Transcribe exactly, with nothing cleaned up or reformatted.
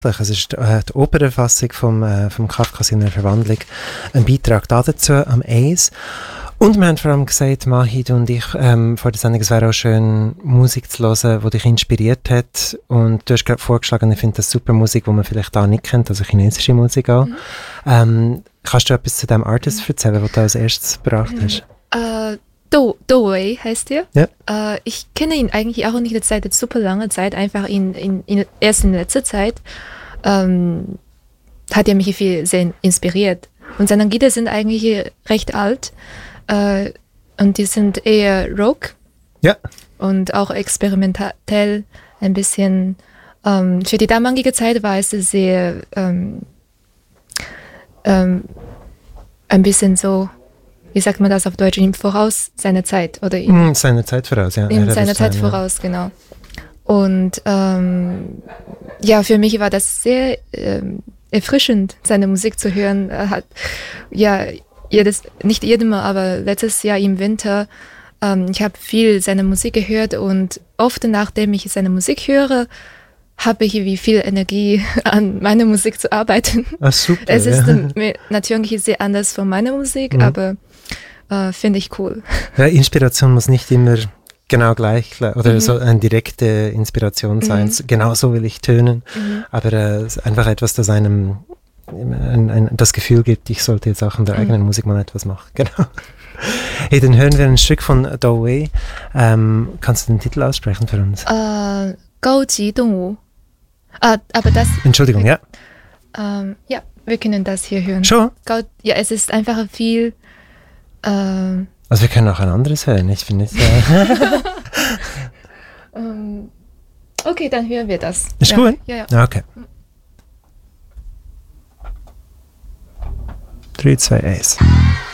Es ist äh, die Opernfassung vom, äh, vom Kafka seiner Verwandlung, ein Beitrag dazu am Eis. Und wir haben vor allem gesagt, Mahid und ich, ähm, vor der Sendung, es wäre auch schön, Musik zu hören, die dich inspiriert hat. Und du hast gerade vorgeschlagen, ich finde das super Musik, die man vielleicht auch nicht kennt, also chinesische Musik auch. Mhm. Ähm, kannst du etwas zu dem Artist erzählen, was du als erstes gebracht hast? Äh, Do, Do Wei heißt er. Ja. Äh, ich kenne ihn eigentlich auch nicht seit super langer Zeit, einfach in, in, in, erst in letzter Zeit ähm, hat er mich viel sehr inspiriert. Und seine Lieder sind eigentlich recht alt äh, und die sind eher Rock. Ja. Und auch experimentell ein bisschen. Ähm, für die damalige Zeit war es sehr ähm, ähm, ein bisschen so, wie sagt man das auf Deutsch, im Voraus seiner Zeit. Oder in, mm, seine Zeit voraus, ja. In seiner Zeit sein, voraus, ja. Genau. Und ähm, ja, für mich war das sehr ähm, erfrischend, seine Musik zu hören. Er hat, ja, jedes, nicht jedes Mal, aber letztes Jahr im Winter, ähm, ich habe viel seine Musik gehört und oft nachdem ich seine Musik höre, habe ich wie viel Energie an meiner Musik zu arbeiten. Ach, super, es ist ja. natürlich sehr anders von meiner Musik, mhm. aber äh, finde ich cool. Ja, Inspiration muss nicht immer genau gleich oder mhm. so eine direkte Inspiration sein. Mhm. Genau so will ich tönen, mhm. aber äh, einfach etwas, das einem ein, ein, das Gefühl gibt, ich sollte jetzt auch in der mhm. eigenen Musik mal etwas machen. Genau. Hey, dann hören wir ein Stück von Do Wei. Ähm, kannst du den Titel aussprechen für uns? Uh, 高级动物. Ah, aber das... Entschuldigung, ja. Ähm, ja, wir können das hier hören. Schon? Ja, es ist einfach viel... Ähm, also wir können auch ein anderes hören, ich finde es... Äh ähm, okay, dann hören wir das. Ist ja. gut? Ja, ja. Okay. drei, zwei, eins